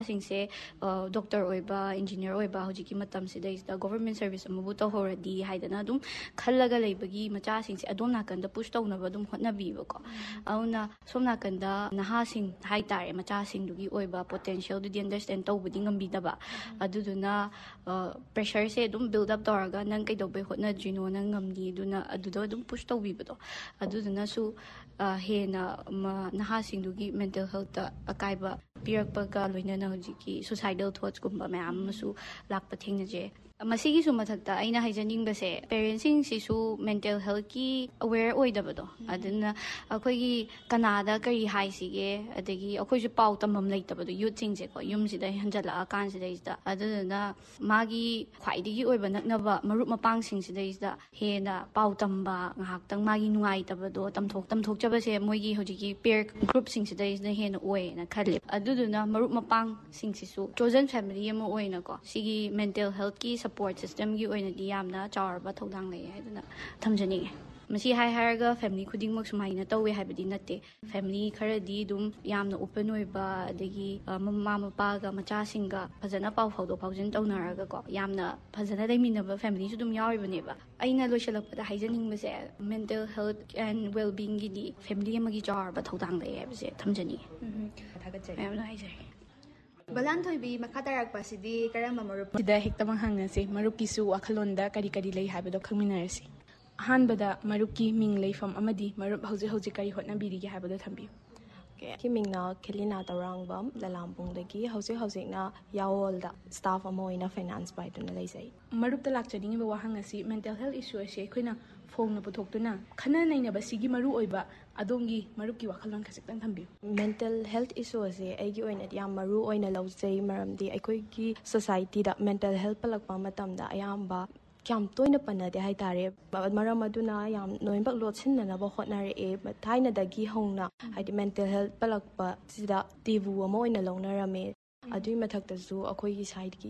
ꯃꯆꯥꯁꯤꯡꯁꯦ doctor ꯑꯣꯏꯕ engineer ꯑꯣꯏꯕ ꯍꯧꯖꯤꯛꯀꯤ ꯃꯇꯝꯁꯤꯗꯩꯁꯤꯗ ꯒꯣꯚꯔꯟꯃꯦꯟꯠ ꯁꯔꯚꯤꯁ ꯑꯃꯕꯨ ꯇꯧꯍꯧꯔꯗꯤ ꯍꯥꯏꯗꯅ ꯑꯗꯨꯝ ꯈꯜꯂꯒ ꯂꯩꯕꯒꯤ ꯃꯆꯥꯁꯤꯡꯁꯦ ꯑꯗꯣꯝ ꯅꯥꯀꯟꯗ ꯄꯨꯁ ꯇꯧꯅꯕ ꯑꯗꯨꯝ ꯍꯣꯠꯅꯕꯤꯕꯀꯣ ꯑꯗꯨꯅ ꯁꯣꯝ ꯅꯥꯀꯟꯗ ꯅꯍꯥꯁꯤꯡ ꯍꯥꯏꯇꯥꯔꯦ ꯃꯆꯥꯁꯤꯡꯗꯨꯒꯤ ꯑꯣꯏꯕ ꯄꯣꯇꯦꯟꯁꯤꯌꯦꯜꯗꯨꯗꯤ ꯑꯟꯗꯔꯁꯇꯦꯟ ꯇꯧꯕꯗꯤ ꯉꯝꯕꯤꯗꯕ ꯑꯗꯨꯗꯨꯅ ꯄ꯭ꯔꯦꯁꯔꯁꯦ ꯑꯗꯨꯝ ꯕꯤꯜꯗ ꯑꯞ ꯇꯧꯔꯒ ꯅꯪ ꯀꯩꯗꯧꯕꯩ ꯍꯣꯠꯅꯗ꯭ꯔꯤꯅꯣ ꯅꯪ ꯉꯝꯅꯤ ꯑꯗꯨꯅ ꯑꯗꯨꯗ ꯑꯗꯨꯝ ꯄꯨꯁ ꯇꯧꯕꯤꯕꯗꯣ ꯑꯗꯨꯗꯨꯅꯁꯨ ꯍꯦꯟꯅ ꯅꯍꯥꯁꯤꯡꯗꯨꯒꯤ ꯃꯦꯟꯇꯦꯜ ꯍꯦꯜꯠꯇ ꯑꯀꯥꯏꯕ ꯄꯤꯔꯛꯄꯒ ꯂꯣꯏꯅꯅ ꯍꯧꯖꯤꯛꯀꯤ ꯁꯨꯁꯥꯏꯗꯜ ꯊꯣꯠꯁꯀꯨꯝꯕ ꯃꯌꯥꯝ ꯑꯃꯁꯨ ꯂꯥꯛꯄ ꯊꯦꯡꯅꯖꯩ ꯃꯁꯤꯒꯤꯁꯨ ꯃꯊꯛꯇ ꯑꯩꯅ ꯍꯥꯏꯖꯅꯤꯡꯕꯁꯦ ꯄꯦꯔꯦꯟꯁꯤꯡꯁꯤꯁꯨ ꯃꯦꯟꯇꯦꯜ ꯍꯦꯜꯠꯀꯤ ꯑꯋꯦꯌꯔ ꯑꯣꯏꯗꯕꯗꯣ ꯑꯗꯨꯅ ꯑꯩꯈꯣꯏꯒꯤ ꯀꯅꯥꯗ ꯀꯔꯤ ꯍꯥꯏꯁꯤꯒꯦ ꯑꯗꯒꯤ ꯑꯩꯈꯣꯏꯁꯨ ꯄꯥꯎ ꯇꯝꯐꯝ ꯂꯩꯇꯕꯗꯣ ꯌꯨꯠꯁꯤꯡꯁꯦꯀꯣ ꯌꯨꯝꯁꯤꯗ ꯍꯟꯖꯜꯂꯛꯑꯀꯥꯟꯁꯤꯗꯩꯁꯤꯗ ꯑꯗꯨꯗꯨꯅ ꯃꯥꯒꯤ ꯈ꯭ꯋꯥꯏꯗꯒꯤ ꯑꯣꯏꯕ ꯅꯛꯅꯕ ꯃꯔꯨꯞ ꯃꯄꯥꯡꯁꯤꯡꯁꯤꯗꯩꯁꯤꯗ ꯍꯦꯟꯅ ꯄꯥꯎ ꯇꯝꯕ ꯉꯥꯏꯍꯥꯛꯇꯪ ꯃꯥꯒꯤ ꯅꯨꯡꯉꯥꯏꯇꯕꯗꯣ ꯇꯝꯊꯣꯛꯆꯕꯁꯦ ꯃꯣꯏꯒꯤ ꯍꯧꯖꯤꯛꯀꯤ ꯄꯤꯌꯔ ꯒ꯭ꯔꯨꯞꯁꯤꯡꯁꯤꯗꯩꯁꯤꯅ ꯍꯦꯟꯅ ꯑꯣꯏꯌꯦꯅ ꯈꯜꯂꯦ ꯑꯗꯨꯗꯨꯅ ꯃꯔꯨꯞ ꯃꯄꯥꯡꯁꯤꯡꯁꯤꯁꯨ ꯆꯣꯖꯟ ꯐꯦꯃꯤꯂꯤ ꯑꯃ ꯑꯣꯏꯅꯀꯣ ꯁꯤꯒꯤ ꯃꯦꯟꯇꯦꯜ ꯍꯦꯜꯠꯀꯤ ꯁꯄꯣꯔꯠ ꯁꯤꯁꯇꯦꯝꯒꯤ ꯑꯣꯏꯅꯗꯤ ꯌꯥꯝꯅ ꯆꯥꯎꯔꯕ ꯊꯧꯗꯥꯡ ꯂꯩ ꯍꯥꯏꯗꯅ ꯊꯝꯖꯅꯤꯡꯉꯦ ꯃꯁꯤ ꯍꯥꯏꯔꯒ ꯐꯦꯃꯤꯂꯤ ꯈꯨꯗꯤꯡꯃꯛ ꯁꯨꯃꯥꯏꯅ ꯇꯧꯋꯦ ꯍꯥꯏꯕꯗꯤ ꯅꯠꯇꯦ ꯐꯦꯃꯤꯂꯤ ꯈꯔꯗꯤ ꯑꯗꯨꯝ ꯌꯥꯝꯅ ꯑꯣꯄꯟ ꯑꯣꯏꯕ ꯑꯗꯒꯤ ꯃꯃꯥ ꯃꯄꯥꯒ ꯃꯆꯥꯁꯤꯡꯒ ꯐꯖꯅ ꯄꯥꯎ ꯐꯥꯎꯗꯣꯛ ꯐꯥꯎꯖꯤꯟ ꯇꯧꯅꯔꯒꯀꯣ ꯌꯥꯝꯅ ꯐꯖꯅ ꯂꯩꯃꯤꯟꯅꯕ ꯐꯦꯃꯤꯂꯤꯁꯨ ꯑꯗꯨꯝ ꯌꯥꯎꯔꯤꯕꯅꯦꯕ ꯑꯩꯅ ꯂꯣꯏꯁꯤꯜꯂꯛꯄꯗ ꯍꯥꯏꯖꯅꯤꯡꯕꯁꯦ ꯃꯦꯟꯇꯦꯜ ꯍꯦꯜꯠ ꯑꯦꯟ ꯋꯦꯜꯕꯤꯡꯒꯤꯗꯤ ꯐꯦꯃꯤꯂꯤ ꯑꯃꯒꯤ ꯆꯥꯎꯔꯕ ꯊꯧꯗꯥꯡ ꯂꯩ ꯍꯥꯏꯕꯁꯦ ꯊꯝꯖꯅꯤꯡꯉꯦ ꯊꯥꯒꯠꯆꯔꯤ ꯃꯌꯥꯝ ꯅꯨꯡꯉꯥꯏꯖꯔꯦ ꯕꯂꯥꯟꯊꯣꯏꯕꯤ ꯃꯈꯥ ꯇꯥꯔꯛꯄꯁꯤꯗꯤ ꯀꯔꯝꯕ ꯃꯔꯨꯞ ꯁꯤꯗ ꯍꯦꯛꯇꯃꯛ ꯍꯪꯉꯁꯤ ꯃꯔꯨꯞꯀꯤꯁꯨ ꯋꯥꯈꯜꯂꯣꯟꯗ ꯀꯔꯤ ꯀꯔꯤ ꯂꯩ ꯍꯥꯏꯕꯗꯣ ꯈꯪꯃꯤꯟꯅꯔꯁꯤ ꯑꯍꯥꯟꯕꯗ ꯃꯔꯨꯞꯀꯤ ꯃꯤꯡ ꯂꯩꯐꯝ ꯑꯃꯗꯤ ꯃꯔꯨꯞ ꯍꯧꯖꯤꯛ ꯍꯧꯖꯤꯛ ꯀꯔꯤ ꯍꯣꯠꯅꯕꯤꯔꯤꯒꯦ ꯍꯥꯏꯕꯗꯣ ꯊꯝꯕꯤꯌꯨ ꯑꯩꯒꯤ ꯃꯤꯡꯅ ꯈꯤꯂꯤꯅꯥ ꯇꯧꯔꯥꯡꯕꯝ ꯂꯂꯥꯝꯕꯨꯡꯗꯒꯤ ꯍꯧꯖꯤꯛꯅ ꯌꯥꯋꯣꯜꯗ ꯁ꯭ꯇꯥꯐ ꯑꯃ ꯑꯣꯏꯅ ꯐꯥꯏꯅꯥꯟꯁ ꯄꯥꯏꯗꯨꯅ ꯂꯩꯖꯩ ꯃꯔꯨꯞꯇ ꯂꯥꯛꯆꯅꯤꯡꯉꯤꯕ ꯋꯥꯍꯪ ꯑꯁꯤ ꯃꯦꯟꯇꯦꯜ ꯍꯦꯜꯠ ꯏꯁꯨ ꯑꯁꯤ ꯑꯩꯈꯣꯏꯅ ꯐꯣꯡꯅ ꯄꯨꯊꯣꯛꯇꯨꯅ ꯈꯟꯅ ꯅꯩꯅꯕꯁꯤꯒꯤ ꯃꯔꯨꯑꯣꯏꯕ ꯑꯗꯣꯝꯒꯤ ꯃꯔꯨꯞꯀꯤ ꯋꯥꯈꯜꯂꯣꯟ ꯈꯖꯤꯛꯇꯪ ꯊꯝꯕꯤꯌꯨ ꯃꯦꯟꯇꯦꯜ ꯍꯦꯜꯠ ꯏꯁꯨ ꯑꯁꯤ ꯑꯩꯒꯤ ꯑꯣꯏꯅꯗꯤ ꯌꯥꯝ ꯃꯔꯨ ꯑꯣꯏꯅ ꯂꯧꯖꯩ ꯃꯔꯝꯗꯤ ꯑꯩꯈꯣꯏꯒꯤ ꯁꯣꯁꯥꯏꯇꯤꯗ ꯃꯦꯟꯇꯦꯜ ꯍꯦꯜꯠ ꯄꯜꯂꯛꯄ ꯃꯇꯝꯗ ꯑꯌꯥꯝꯕ ꯌꯥꯝ ꯇꯣꯏꯅ ꯄꯟꯅꯗꯦ ꯍꯥꯏꯇꯥꯔꯦ ꯃꯔꯝ ꯑꯗꯨꯅ ꯌꯥꯝ ꯂꯣꯏꯅꯃꯛ ꯂꯣꯠꯁꯤꯟꯅꯅꯕ ꯍꯣꯠꯅꯔꯛꯑꯦ ꯊꯥꯏꯅꯗꯒꯤ ꯍꯧꯅ ꯍꯥꯏꯗꯤ ꯃꯦꯟꯇꯦꯜ ꯍꯦꯜꯠ ꯄꯜꯂꯛꯄꯁꯤꯗ ꯇꯤꯕꯨ ꯑꯃ ꯑꯣꯏꯅ ꯂꯧꯅꯔꯝꯃꯦ ꯑꯗꯨꯒꯤ ꯃꯊꯛꯇꯁꯨ ꯑꯩꯈꯣꯏꯒꯤ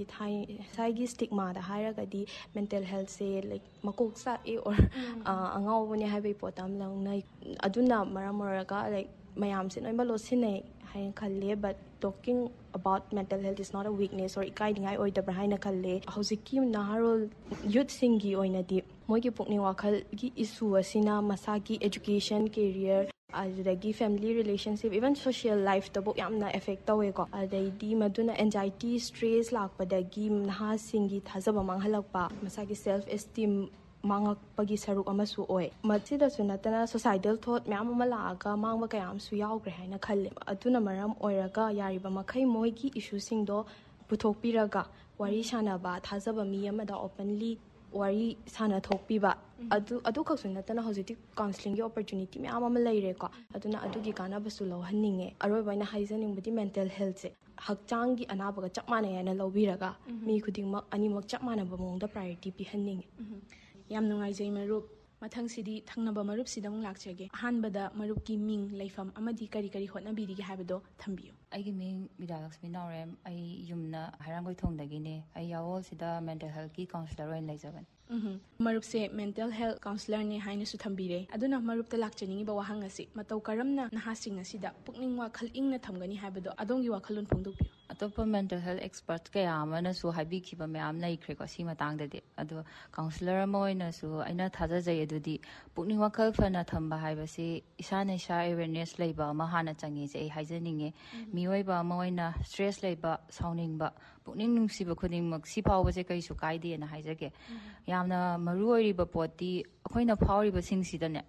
ꯁꯥꯏꯒꯤ ꯁ꯭ꯇꯤꯛꯃꯥꯗ ꯍꯥꯏꯔꯒꯗꯤ ꯃꯦꯟꯇꯦꯜ ꯍꯦꯜꯠꯁꯦ ꯃꯀꯣꯛ ꯆꯥꯛꯑꯦ ꯑꯣꯔ ꯑꯉꯥꯎꯕꯅꯦ ꯍꯥꯏꯕꯒꯤ ꯄꯣꯠ ꯑꯃ ꯂꯧꯅꯩ ꯑꯗꯨꯅ ꯃꯔꯝ ꯑꯣꯏꯔꯒ ꯃꯌꯥꯝꯁꯦ ꯂꯣꯏꯅꯃꯛ ꯂꯣꯠꯁꯤꯟꯅꯩ ꯍꯥꯏꯅ ꯈꯜꯂꯦ but talking about mental health is note ꯑ ꯋꯤꯛꯅꯦꯁ ꯑꯣꯔ ꯏꯀꯥꯏꯅꯤꯡꯉꯥꯏ ꯑꯣꯏꯗꯕ꯭ꯔꯥ ꯍꯥꯏꯅ ꯈꯜꯂꯦ ꯍꯧꯖꯤꯛꯀꯤ ꯅꯍꯥꯔꯣꯜ ꯌꯨꯠꯁꯤꯡꯒꯤ ꯑꯣꯏꯅꯗꯤ ꯃꯣꯏꯒꯤ ꯄꯨꯛꯅꯤꯡ ꯋꯥꯈꯜꯒꯤ ꯏꯁꯨ ꯑꯁꯤꯅ ꯃꯁꯥꯒꯤ ꯑꯦꯖꯨꯀꯦꯁꯟ ꯀꯦꯔꯤꯌꯔ ꯑꯗꯨꯗꯒꯤ ꯐꯦꯃꯤꯂꯤ ꯔꯤꯂꯦꯁꯟꯁꯤꯞ ꯏꯚꯟ ꯁꯣꯁꯤꯌꯦꯜ ꯂꯥꯏꯐꯇꯕꯨ ꯌꯥꯝꯅ ꯑꯦꯐꯦꯛ ꯇꯧꯋꯦꯀꯣ ꯑꯗꯩꯗꯤ ꯃꯗꯨꯅ ꯑꯦꯟꯖꯥꯏꯇꯤ ꯁ꯭ꯇ꯭ꯔꯦꯁ ꯂꯥꯛꯄꯗꯒꯤ ꯅꯍꯥꯁꯤꯡꯒꯤ ꯊꯥꯖꯕ ꯃꯥꯡꯍꯜꯂꯛꯄ ꯃꯁꯥꯒꯤ ꯁꯦꯜꯐ ꯑꯦꯁꯇꯤꯝ ꯃꯥꯡꯉꯛꯄꯒꯤ ꯁꯔꯨꯛ ꯑꯃꯁꯨ ꯑꯣꯏ ꯃꯁꯤꯗꯁꯨ ꯅꯠꯇꯅ ꯁꯣꯁꯥꯏꯗꯜ ꯊꯣꯠ ꯃꯌꯥꯝ ꯑꯃ ꯂꯥꯛꯑꯒ ꯃꯥꯡꯕ ꯀꯌా ꯑꯃꯁꯨ ꯌꯥꯎꯈ꯭ꯔꯦ ꯍꯥꯏꯅ ꯈꯜꯂꯦ ꯑꯗꯨꯅ ꯃꯔꯝ ꯑꯣꯏꯔꯒ ꯌꯥꯔꯤꯕ ꯃꯈꯩ ꯃꯣꯏꯒꯤ ꯏꯁꯨꯁꯤꯡꯗꯣ ꯄꯨꯊꯣꯛꯄꯤꯔꯒ ꯋꯥꯔꯤ ꯁꯥꯟꯅꯕ ꯊꯥꯖꯕ ꯃꯤ ꯑꯃꯗ ꯑꯣꯄꯟꯂꯤ ꯋꯥꯔꯤ ꯁꯥꯟꯅꯊꯣꯛꯄꯤꯕ ꯑꯗꯨꯈꯛꯁꯨ ꯅꯠꯇꯅ ꯍꯧꯖꯤꯛꯇꯤ ꯀꯥꯎꯟꯁꯤꯂꯤꯡꯒꯤ ꯑꯣꯄꯣꯔꯆꯨꯅꯤꯇꯤ ꯃꯌꯥꯝ ꯑꯃ ꯂꯩꯔꯦꯀꯣ ꯑꯗꯨꯅ ꯑꯗꯨꯒꯤ ꯀꯥꯟꯅꯕꯁꯨ ꯂꯧꯍꯟꯅꯤꯡꯉꯦ ꯑꯔꯣꯏꯕ ꯑꯣꯏꯅ ꯍꯥꯏꯖꯅꯤꯡꯕꯗꯤ ꯃꯦꯟꯇꯦꯜ ꯍꯦꯜꯠꯁꯦ ꯍꯛꯆꯥꯡꯒꯤ ꯑꯅꯥꯕꯒ ꯆꯞ ꯃꯥꯟꯅꯩ ꯍꯥꯏꯅ ꯂꯧꯕꯤꯔꯒ ꯃꯤ ꯈꯨꯗꯤꯡꯃꯛ ꯑꯅꯤꯃꯛ ꯆꯞ ꯃꯥꯟꯅꯕ ꯃꯑꯣꯡꯗ ꯄ꯭ꯔꯥꯏꯌꯣꯔꯤꯇꯤ ꯄꯤꯍꯟꯅꯤꯡꯉꯦ ꯌꯥꯝ ꯅꯨꯡꯉꯥꯏꯖꯩ ꯃꯔꯨꯞ ꯃꯊꯪꯁꯤꯗꯤ ꯊꯪꯅꯕ ꯃꯔꯨꯞꯁꯤꯗ ꯑꯃꯨꯛ ꯂꯥꯛꯆꯒꯦ ꯑꯍꯥꯟꯕꯗ ꯃꯔꯨꯞꯀꯤ ꯃꯤꯡ ꯂꯩꯐꯝ ꯑꯃꯗꯤ ꯀꯔꯤ ꯀꯔꯤ ꯍꯣꯠꯅꯕꯤꯔꯤꯒꯦ ꯍꯥꯏꯕꯗꯣ ꯊꯝꯕꯤꯌꯨ ꯑꯩꯒꯤ ꯃꯤꯡ ꯕꯤꯗ꯭ꯌꯥꯂꯛꯁꯃꯤ ꯅꯥꯎꯔꯦꯝ ꯑꯩ ꯌꯨꯝꯅ ꯍꯩꯔꯥꯡꯒꯣꯏꯊꯣꯡꯗꯒꯤꯅꯦ ꯑꯩ ꯌꯥꯋꯣꯜꯁꯤꯗ ꯃꯦꯟꯇꯦꯜ ꯍꯦꯜꯠꯀꯤ ꯀꯥꯎꯟꯁꯤꯂꯔ ꯑꯣꯏꯅ ꯂꯩꯖꯕꯅꯤ ꯃꯔꯨꯞꯁꯦ ꯃꯦꯟꯇꯦꯜ ꯍꯦꯜꯠ ꯀꯥꯎꯟꯁꯤꯂꯔꯅꯦ ꯍꯥꯏꯅꯁꯨ ꯊꯝꯕꯤꯔꯦ ꯑꯗꯨꯅ ꯃꯔꯨꯞꯇ ꯂꯥꯛꯆꯅꯤꯡꯉꯤꯕ ꯋꯥꯍꯪ ꯑꯁꯤ ꯃꯇꯧ ꯀꯔꯝꯅ ꯅꯍꯥꯁꯤꯡ ꯑꯁꯤꯗ ꯄꯨꯛꯅꯤꯡ ꯋꯥꯈꯜ ꯏꯪꯅ ꯊꯝꯒꯅꯤ ꯍꯥꯏꯕꯗꯣ ꯑꯗꯣꯝꯒꯤ ꯋꯥꯈꯜꯂꯣꯟ ꯐꯣꯡꯗꯣꯛꯄꯤꯌꯨ ꯑꯇꯣꯞꯄ ꯃꯦꯟꯇꯦꯜ ꯍꯦꯜꯠ ꯑꯦꯛꯁꯄꯔꯠ ꯀꯌꯥ ꯑꯃꯅꯁꯨ ꯍꯥꯏꯕꯤꯈꯤꯕ ꯃꯌꯥꯝ ꯂꯩꯈ꯭ꯔꯦꯀꯣ ꯁꯤ ꯃꯇꯥꯡꯗꯗꯤ ꯑꯗꯣ ꯀꯥꯎꯟꯁꯤꯂꯔ ꯑꯃ ꯑꯣꯏꯅꯁꯨ ꯑꯩꯅ ꯊꯥꯖꯖꯩ ꯑꯗꯨꯗꯤ ꯄꯨꯛꯅꯤꯡ ꯋꯥꯈꯜ ꯐꯅ ꯊꯝꯕ ꯍꯥꯏꯕꯁꯤ ꯏꯁꯥꯅ ꯏꯁꯥ ꯑꯦꯋꯦꯔꯅꯦꯁ ꯂꯩꯕ ꯑꯃ ꯍꯥꯟꯅ ꯆꯪꯉꯦꯁꯦ ꯑꯩ ꯍꯥꯏꯖꯅꯤꯡꯉꯦ ꯃꯤꯑꯣꯏꯕ ꯑꯃ ꯑꯣꯏꯅ ꯁ꯭ꯇ꯭ꯔꯦꯁ ꯂꯩꯕ ꯁꯥꯎꯅꯤꯡꯕ ꯄꯨꯛꯅꯤꯡ ꯅꯨꯡꯁꯤꯕ ꯈꯨꯗꯤꯡꯃꯛ ꯁꯤ ꯐꯥꯎꯕꯁꯦ ꯀꯩꯁꯨ ꯀꯥꯏꯗꯦꯅ ꯍꯥꯏꯖꯒꯦ ꯌꯥꯝꯅ ꯃꯔꯨ ꯑꯣꯏꯔꯤꯕ ꯄꯣꯠꯇꯤ ꯑꯩꯈꯣꯏꯅ ꯐꯥꯎꯔꯤꯕꯁꯤꯡꯁꯤꯗꯅꯦ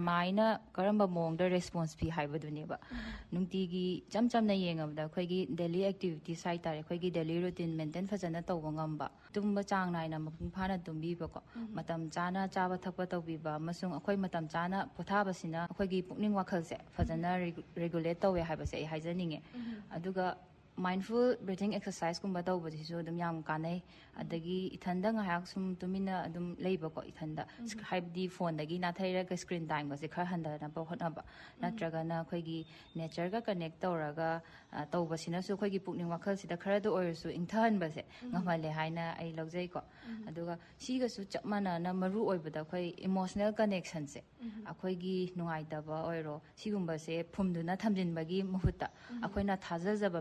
ꯀꯔꯝꯕ ꯃꯑꯣꯡꯗ ꯔꯦꯁꯄꯣꯟꯁ ꯄꯤ ꯍꯥꯏꯕꯗꯨꯅꯦꯕ ꯅꯨꯡꯇꯤꯒꯤ ꯏꯆꯝ ꯆꯝꯅ ꯌꯦꯡꯉꯕꯗ ꯑꯩꯈꯣꯏꯒꯤ ꯗꯦꯂꯤ ꯑꯦꯛꯇꯤꯚꯤꯇꯤꯁ ꯍꯥꯏꯇꯥꯔꯦ ꯑꯩꯈꯣꯏꯒꯤ ꯗꯦꯂꯤ ꯔꯨꯇꯤꯟ ꯃꯦꯟꯇꯦꯟ ꯐꯖꯅ ꯇꯧꯕ ꯉꯝꯕ ꯇꯨꯝꯕ ꯆꯥꯡ ꯅꯥꯏꯅ ꯃꯄꯨꯡ ꯐꯥꯅ ꯇꯨꯝꯕꯤꯕꯀꯣ ꯃꯇꯝ ꯆꯥꯅ ꯆꯥꯕ ꯊꯛꯄ ꯇꯧꯕꯤꯕ ꯑꯃꯁꯨꯡ ꯑꯩꯈꯣꯏ ꯃꯇꯝ ꯆꯥꯅ ꯄꯣꯊꯥꯕꯁꯤꯅ ꯑꯩꯈꯣꯏꯒꯤ ꯄꯨꯛꯅꯤꯡ ꯋꯥꯈꯜꯁꯦ ꯐꯖꯅ ꯔꯤꯒꯨꯂꯦꯠ ꯇꯧꯋꯦ ꯍꯥꯏꯕꯁꯦ ꯑꯩ ꯍꯥꯏꯖꯅꯤꯡꯉꯦ ꯑꯗꯨꯒ ꯃꯥꯏꯟꯐꯨꯜ ꯕ꯭ꯔꯤꯊꯤꯡ ꯑꯦꯛꯁꯔꯁꯥꯏꯁꯀꯨꯝꯕ ꯇꯧꯕꯁꯤꯁꯨ ꯑꯗꯨꯝ ꯌꯥꯝ ꯀꯥꯟꯅꯩ ꯑꯗꯒꯤ ꯏꯊꯟꯗ ꯉꯥꯏꯍꯥꯛ ꯁꯨꯝ ꯇꯨꯃꯤꯟꯅ ꯑꯗꯨꯝ ꯂꯩꯕꯀꯣ ꯏꯊꯟꯗ ꯍꯥꯏꯕꯗꯤ ꯐꯣꯟꯗꯒꯤ ꯅꯥꯊꯩꯔꯒ ꯁ꯭ꯀ꯭ꯔꯤꯟ ꯇꯥꯏꯝꯒꯁꯦ ꯈꯔ ꯍꯟꯊꯅꯕ ꯍꯣꯠꯅꯕ ꯅꯠꯇ꯭ꯔꯒꯅ ꯑꯩꯈꯣꯏꯒꯤ ꯅꯦꯆꯔꯒ ꯀꯅꯦꯛ ꯇꯧꯔꯒ ꯇꯧꯕꯁꯤꯅꯁꯨ ꯑꯩꯈꯣꯏꯒꯤ ꯄꯨꯛꯅꯤꯡ ꯋꯥꯈꯜꯁꯤꯗ ꯈꯔꯗ ꯑꯣꯏꯔꯁꯨ ꯏꯪꯊꯍꯟꯕꯁꯦ ꯉꯝꯍꯜꯂꯦ ꯍꯥꯏꯅ ꯑꯩ ꯂꯧꯖꯩꯀꯣ ꯑꯗꯨꯒ ꯁꯤꯒꯁꯨ ꯆꯞ ꯃꯥꯟꯅꯅ ꯃꯔꯨ ꯑꯣꯏꯕꯗ ꯑꯩꯈꯣই ꯏꯃꯣꯁꯅꯦꯜ ꯀꯅꯦꯛꯁꯟꯁꯦ ꯑꯩꯈꯣꯏꯒꯤ ꯅꯨꯡꯉꯥꯏꯇꯕ ꯑꯣꯏꯔꯣ ꯁꯤꯒꯨꯝꯕꯁꯦ ꯐꯨꯝꯗꯨꯅ ꯊꯝꯖꯤꯟꯕꯒꯤ ꯃꯍꯨꯠꯇ ꯑꯩꯈꯣꯏꯅ ꯊꯥꯖꯖꯕ ꯃꯤꯑꯣꯏ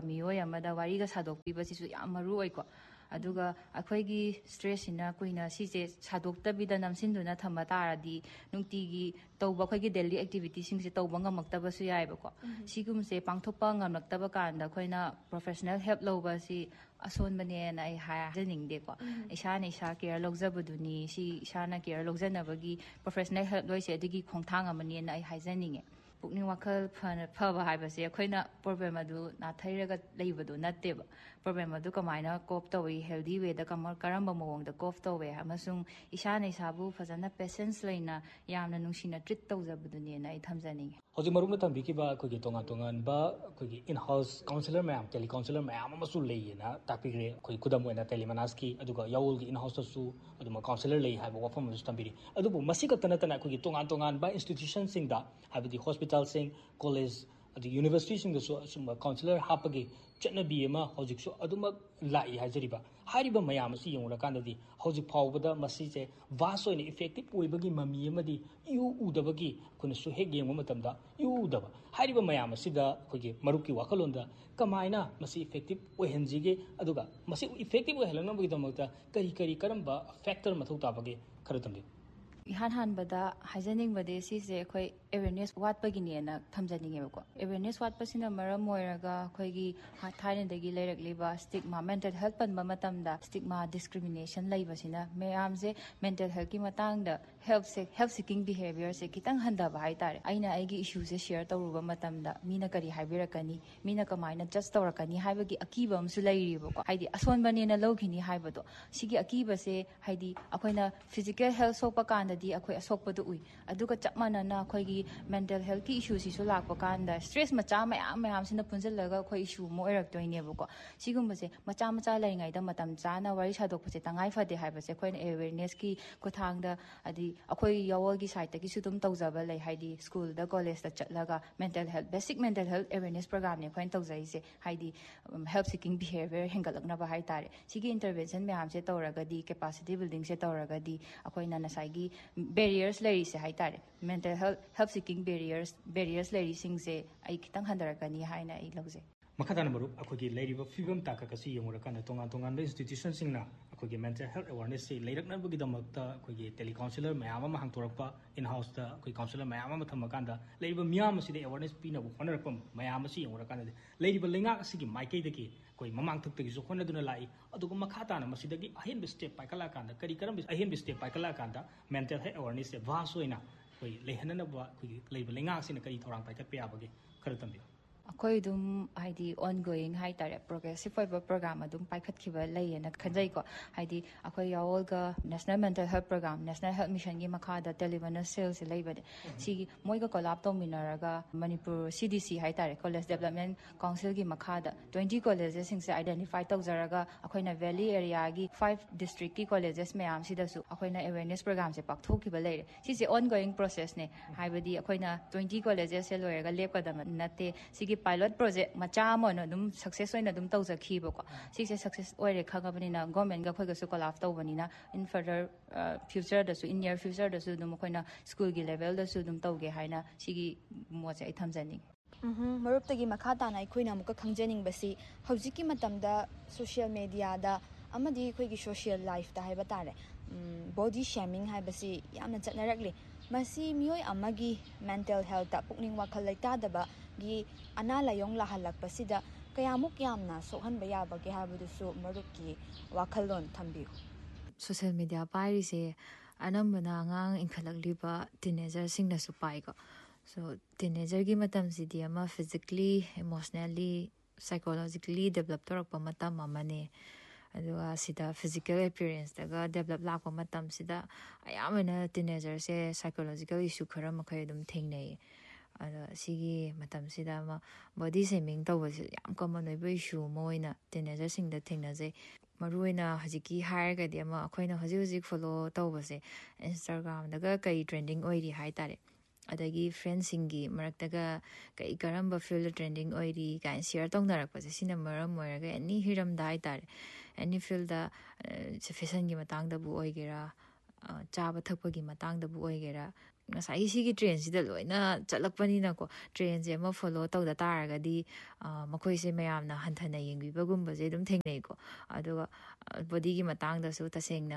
amada wariga sadokpibasisu yam maru oiko aduga akhoi stress ina kuina sise sadoktabida namsinduna thamba taradi nungtigi tawba khoi gi daily activity singse tawba ngamakta basu yaiba ko sigumse pangthopa ngamlaktaba kanda khoina professional help loba si ason bane na ai hajaning de ko isana isa care logjabuduni si isana care logjanabagi professional help loise adigi khongthang amani na ai hajaninge pukning wakhal phaba haibase khoina problem adu na thairaga leibadu natteba problem adu kamaina cope tawi healthy way da karamba mawong da cope tawe amasung isana isabu fazana patience leina yamna nungsina treat tawjabuduni na ai thamjaninge hoji marumna tambiki ba khogi tongan ba khogi in house counselor mayam tele counselor mayam amasu leina tapigre khoi kudam oina telemanaski aduga yawul gi in house su aduma counselor lei haiba wafam su tambiri adubu masika tana khogi tongan ba institution sing da habidi hospital sing college adi university sing da su counselor hapagi chatnabi ama hojik su aduma lai hajariba hariba mayam si yongura kandadi hojik phawbada masi je vast oina effective oibagi mami amadi yu udabagi kuna su heg yengma matamda yu udaba hariba mayam asida khogi maruki wakalonda kamaina masi effective ohenjige aduga masi effective ohelana bagi damakta kari karamba factor mathau tabage kharatamdi ihan bada hajaning bade sise khoi awareness wat pagini na thamjaninge ko awareness wat pasina maram moiraga khoi gi thaine dagi leirak liba stigma mental health pan matamda stigma discrimination laibasina mayam je mental health ki matang da help seeking behavior se kitang handa ba hai tare aina aigi issue se share tawruba matamda mina kari haibirakani mina kamaina just tawrakani haibagi akiba amsu lairibo ko haidi ason bane na logini haibado sigi akiba se haidi akoina physical health sopa kan di akhoi asokpadu ui aduga chapmana na akhoi gi mental health ki issue si su lakpa kanda stress macha mayam sina punjalaga akhoi issue mo erak toine buko sigumba se macha lai ngai da matam chana wari sadok pase tangai fade haiba se khoi awareness ki kothang da adi akhoi yawol gi site ki sudum tawjaba lai haidi school da college da chatlaga mental health basic mental health awareness program ne khoi tawjai se haidi help seeking behavior hengalakna ba hai tare sigi intervention mayam se tawraga di capacity building se tawraga di akhoi na nasai gi barriers leri se haitare mental health help seeking barriers leri sing se ai kitang handarakani haina ai logje makadana maru akogi leiriba fibam taka kasi yongura kana tongan institution singna akogi mental health awareness se leirakna bagi damakta akogi telecounselor mayam ma hangtorakpa in house da akogi counselor mayam ma thamakanda leiriba miyam aside awareness pina bu honarakpam mayam asi yongura kana leiriba lenga asigi maikei daki koi mamang thuk tagi so khona duna lai adugo makhatana masidagi ahen bi step paikala kanda kari karam bi ahen bi step paikala kanda mental health awareness se vasoina koi lehanana ba koi leiba lenga asina kari thorang paikat pe abage kharatambi akhoi dum haidi ongoing hai tare progressive fiber program adum paikhat khiba layena khanjai ko haidi akhoi yawol ga national mental health program national health mission gi makha da television sales laibade si moi ga collab to minaraga manipur cdc hai tare college development council gi makha da 20 colleges sing se identify tawjaraga akhoi na valley area gi 5 district ki colleges mayam si da su akhoi na awareness program se pakthok khiba laire si se ongoing process ne haibadi akhoi na 20 colleges se loiraga lepkada natte si pilot project macha mo no dum success oina dum tawjakhi bako sise success oire khagabani na government ga khoi ga su collab tawbani na in further future da su in near future da su dum khoina school gi level da su dum tawge haina sigi mo cha ithamjani ꯃꯔꯨꯞꯇꯒꯤ ꯃꯈꯥ ꯇꯥꯅ ꯑꯩꯈꯣꯏꯅ ꯑꯃꯨꯛꯀ ꯈꯪꯖꯅꯤꯡꯕꯁꯤ ꯍꯧꯖꯤꯛꯀꯤ ꯃꯇꯝꯗ social ꯃꯦꯗꯤꯌꯥꯗ ꯑꯃꯗꯤ ꯑꯩꯈꯣꯏꯒꯤ social ꯂꯥꯏꯐꯇ ꯍꯥꯏꯕ ꯇꯥꯔꯦ ꯕꯣꯗꯤ ꯁꯦꯃꯤꯡ ꯍꯥꯏꯕꯁꯤ ꯌꯥꯝꯅ ꯆꯠꯅꯔꯛꯂꯤ ꯃꯁꯤ ꯃꯤꯑꯣꯏ ꯑꯃꯒꯤ ꯃꯦꯟꯇꯦꯜ ꯍꯦꯜꯊꯇ ꯄꯨꯛꯅꯤꯡ ꯋꯥꯈꯜ ꯂꯩꯇꯥꯗꯕꯒꯤ ꯑꯅꯥ ꯂꯥꯏꯌꯣꯡ ꯂꯥꯍꯜꯂꯛꯄꯁꯤꯗ ꯀꯌꯥꯃꯨꯛ ꯌꯥꯝꯅ ꯁꯣꯛꯍꯟꯕ ꯌꯥꯕꯒꯦ ꯍꯥꯏꯕꯗꯨꯁꯨ ꯃꯔꯨꯞꯀꯤ ꯋꯥꯈꯜꯂꯣꯟ ꯊꯝꯕꯤꯌꯨ ꯁꯣꯁꯤꯌꯦꯜ ꯃꯦꯗꯤꯌꯥ ꯄꯥꯏꯔꯤꯁꯦ ꯑꯅꯝꯕꯅ ꯑꯉꯥꯡ ꯏꯟꯈꯠꯂꯛꯂꯤꯕ ꯇꯤꯅꯦꯖꯔꯁꯤꯡꯅꯁꯨ ꯄꯥꯏꯀꯣ ꯁꯣ ꯇꯤꯅꯦꯖꯔꯒꯤ ꯃꯇꯝꯁꯤꯗꯤ ꯑꯃ ꯐꯤꯖꯤꯀꯦꯜꯂꯤ ꯏꯃꯣꯁꯅꯦꯜꯂꯤ ꯁꯥꯏꯀꯣꯂꯣꯖꯤꯀꯦꯜꯂꯤ ꯗꯦꯕꯂꯞ ꯇꯧꯔꯛꯄ ꯃꯇꯝ ꯑꯃꯅꯦ ꯑꯗꯨꯒ ꯁꯤꯗ ꯐꯤꯖꯤꯀꯦꯜ ꯑꯦꯄꯤꯌꯔꯦꯟꯁꯇꯒ ꯗꯦꯕꯂꯞ ꯂꯥꯛꯄ ꯃꯇꯝꯁꯤꯗ ꯑꯌꯥꯝꯕꯅ ꯇꯤꯅꯦꯖꯔꯁꯦ ꯁꯥꯏꯀꯣꯂꯣꯖꯤꯀꯦꯜ ꯏꯁꯨ ꯈꯔ ꯃꯈꯩ ꯑꯗꯨꯝ ꯊꯦꯡꯅꯩꯌꯦ ꯑꯗꯣ ꯁꯤꯒꯤ ꯃꯇꯝꯁꯤꯗ ꯑꯃ ꯕꯣꯗꯤ ꯁꯦꯃꯤꯡ ꯇꯧꯕꯁꯤ ꯌꯥꯝ ꯀꯃꯟ ꯑꯣꯏꯕ ꯏꯁꯨ ꯑꯃ ꯑꯣꯏꯅ ꯇꯤꯅꯦꯖꯔꯁꯤꯡꯗ ꯊꯦꯡꯅꯖꯩ ꯃꯔꯨꯑꯣꯏꯅ ꯍꯧꯖꯤꯛꯀꯤ ꯍꯥꯏꯔꯒꯗꯤ ꯑꯃ ꯑꯩꯈꯣꯏꯅ ꯍꯧꯖꯤꯛ ꯐꯣꯂꯣ ꯇꯧꯕꯁꯦ ꯏꯟꯁꯇꯥꯒ꯭ꯔꯥꯝꯗꯒ ꯀꯩ ꯇ꯭ꯔꯦꯟꯗꯤꯡ ꯑꯣꯏꯔꯤ ꯍꯥꯏ ꯇꯥꯔꯦ ꯑꯗꯒꯤ ꯐ꯭ꯔꯦꯟꯁꯤꯡꯒꯤ ꯃꯔꯛꯇꯒ ꯀꯔꯝꯕ ꯐꯤꯜꯗ ꯇ꯭ꯔꯦꯟꯗꯤꯡ ꯑꯣꯏꯔꯤ ꯀꯥꯏꯅ ꯁꯤꯌꯔ ꯇꯧꯅꯔꯛꯄꯁꯦ ꯁꯤꯅ ꯃꯔꯝ ꯑꯣꯏꯔꯒ ꯑꯦꯅꯤ ꯍꯤꯔꯝꯗ ꯍꯥꯏ ꯇꯥꯔꯦ ꯑꯦꯅꯤ ꯐꯤꯜꯗ ꯐꯦꯁꯟꯒꯤ ꯃꯇꯥꯡꯗꯕꯨ ꯑꯣꯏꯒꯦꯔꯥ ꯆꯥꯕ ꯊꯛꯄꯒꯤ ꯃꯇꯥꯡꯗꯕꯨ ꯑꯣꯏꯒꯦꯔꯥ ꯉꯁꯥꯏꯒꯤ ꯁꯤꯒꯤ ꯇ꯭ꯔꯦꯟꯁꯤꯗ ꯂꯣꯏꯅ ꯆꯠꯂꯛꯄꯅꯤꯅꯀꯣ ꯇ꯭ꯔꯦꯟꯁꯦ ꯑꯃ ꯐꯣꯂꯣ ꯇꯧꯗ ꯇꯥꯔꯒꯗꯤ ꯃꯈꯣꯏꯁꯦ ꯃꯌꯥꯝꯅ ꯍꯟꯊꯅ ꯌꯦꯡꯕꯤꯕꯒꯨꯝꯕꯁꯦ ꯑꯗꯨꯝ ꯊꯦꯡꯅꯩꯀꯣ ꯑꯗꯨꯒ ꯕꯣꯗꯤꯒꯤ ꯃꯇꯥꯡꯗꯁꯨ ꯇꯁꯦꯡꯅ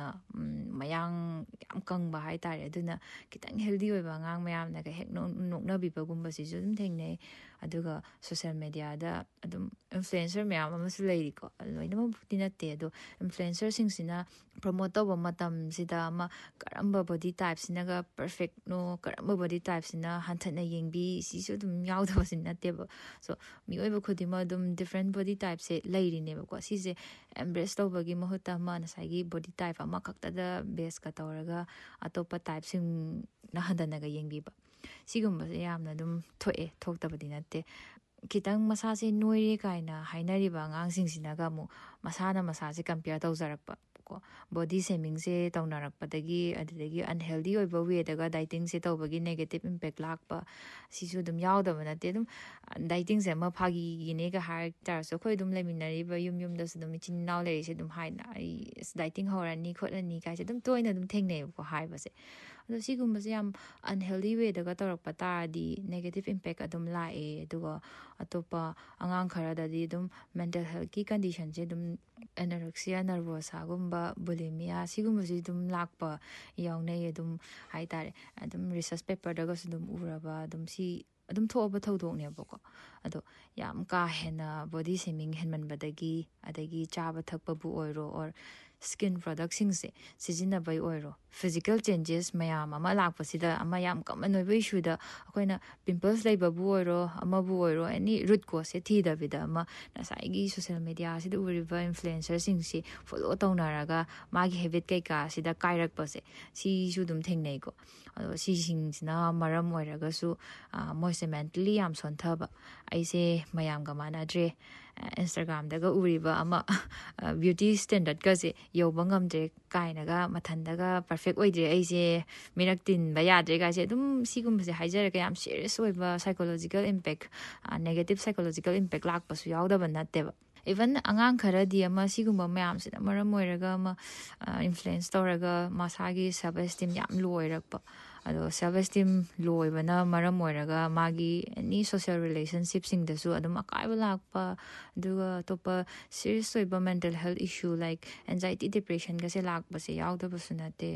ꯃꯌꯥꯡ ꯌꯥꯝ ꯀꯪꯕ ꯍꯥꯏꯇꯥꯔꯦ ꯑꯗꯨꯅ ꯈꯤꯇꯪ ꯍꯦꯜꯗꯤ ꯑꯣꯏꯕ ꯑꯉꯥꯡ ꯃꯌꯥꯝꯅꯒ ꯍꯦꯛ ꯅꯣꯛꯅꯕꯤꯕꯒꯨꯝꯕꯁꯤꯁꯨ ꯑꯗꯨꯝ ꯊꯦꯡꯅꯩ ꯑꯗꯨꯒ ꯁꯣꯁꯦꯜ ꯃꯦꯗꯤꯌꯥꯗ ꯑꯗꯨꯝ ꯏꯟꯐ꯭ꯂꯨꯌꯦꯟꯁꯔ ꯃꯌꯥꯝ ꯑꯃꯁꯨ ꯂꯩꯔꯤꯀꯣ ꯂꯣꯏꯅꯃꯛꯄꯨꯗꯤ ꯅꯠꯇꯦ ꯑꯗꯣ ꯏꯟꯐ꯭ꯂꯨꯌꯦꯟꯁꯔꯁꯤꯡꯁꯤꯅ ꯄ꯭ꯔꯣꯃꯣꯠ ꯇꯧꯕ ꯃꯇꯝꯁꯤꯗ ꯑꯃ ꯀꯔꯝꯕ ꯕꯣꯗꯤ ꯇꯥꯏꯞꯁꯤꯅꯒ ꯄꯔꯐꯦꯛꯅꯣ ꯀꯔꯝꯕ ꯕꯣꯗꯤ ꯇꯥꯏꯞꯁꯤꯅ ꯍꯟꯊꯅ ꯌꯦꯡꯕꯤ ꯁꯤꯁꯨ ꯑꯗꯨꯝ ꯌꯥꯎꯗꯕꯁꯤ ꯅꯠꯇꯦꯕ ꯁꯣ ꯃꯤꯑꯣꯏꯕ ꯈꯨꯗꯤꯡꯃꯛ ꯑꯗꯨꯝ ꯗꯤꯐ꯭ꯔꯦꯟ ꯕꯣꯗꯤ ꯇꯥꯏꯞꯁꯦ ꯂꯩꯔꯤꯅꯦꯕꯀꯣ ꯁꯤꯁꯦ ꯑꯦꯝꯕ꯭ꯔꯦꯁ ꯇꯧꯕꯒꯤ ꯃꯍꯨꯠꯇ ꯑꯃ ꯉꯁꯥꯏꯒꯤ ꯕꯣꯗꯤ ꯇꯥꯏꯞ ꯑꯃꯈꯛꯇꯗ ꯕꯦꯁꯀ ꯇꯧꯔꯒ ꯑꯇꯣꯞꯄ ꯇꯥꯏꯞꯁꯤꯡꯅ ꯍꯟꯊꯅꯒ ꯌꯦꯡꯕꯤꯕ ꯁꯤꯒꯨꯝꯕꯁꯦ ꯌꯥꯝꯅ ꯑꯗꯨꯝ ꯊꯣꯛꯑꯦ ꯊꯣꯛꯇꯕꯗꯤ ꯅꯠꯇꯦ खितंग मसासे नोइरे काइना हाइनरिबा आंगांसिंसिनागा अमु मसाना मसासे कंपेयर तौजरक्पा को बॉडी शेमिंग से तौनारक्पदगी अदुदगी अनहेल्दी ओइबा वेदागा डाइटिंग से तौबगी नेगेटिव इंपैक्ट लाकपा सिसु दुम यावदबा नते दुम डाइटिंग से म फागी गिनेगा हार तारसो खोइ दुम लेमिनरिबा युम युम दस दुम चिन नाव लेरिसे दुम हाइना डाइटिंग होरानी खोलनी काइसे दुम तोइना दुम थेंगनेबको हाइबसे अदो सिगुम्बसे याम अनहेल्दी वेदागा तौरक्पा तारदी नेगेटिव इंपैक्ट अदुम लाए अदुगा अतोपा आंगांग खरादादी दुम मेंटल हेल्थ की कंडीशन से दुम एनोरेक्सिया नर्वोसा गुम्बा बुलिमिया सिगुम्बसे दुम लाकपा यावनै दुम हाइतारे दुम रिसर्च पेपर दगस दुम उरबा दुम सी अदुम थोबा थौदोकनेबको अदो याम का हेना बॉडी शेमिंग हेनमनबदगी अदगी चाबा थकपबु ओइरो और स्किन प्रोडक्ट सिंगसे सिजिनबय ओइरो फिजिकल चेंजेस मयाम अमा लाकपसिदा अमा याम कमन ओइबो इशुदा अखोइना पिंपल्स लेबबु ओइरो अमाबु ओइरो एनी रूट कोज से थीदबिदा अमा नसाइगी सोशल मीडिया सिदा उरिबा इन्फ्लुएंसर सिंगसे फॉलो तौनारागा मागी हैबिट कैका सिदा काइरकपसे सिसु दुम थेंगनैको अदो सिसिंगसिना मरम ओइरगासु मोइसे मेंटली याम सोन्थबा आइसे मयामगा मानाद्रे इंस्टाग्राम दगा उरिबा अमा ब्यूटी स्टैंडर्ड कासे योबा ngamdre काइनागा मथंदगा परफेक्ट ओइद्रे आइसे मिरक तिनबा याद्रे गासे दुम सिगुम्बसे हाइजरगा याम serious ओइबा psychological impact negative psychological impact लाकपसु यावदबा नत्तेबा even अंगांग खरदी अमा सिगुम्बा मयामसिना मरम ओइरगा अमा इन्फ्लुएंस तौरगा मसागी सेल्फ एस्टीम याम लो ओइरकपा अदो सेल्फ एस्टीम लो ओइबना मरम ओइरगा मागी एनी सोशल रिलेशनशिप सिंगदसु अदुम अकाइबा लाकपा दुगा तोपा serious ओइबा mental health issue like anxiety depression गसे लाकपसे यावदबसु नते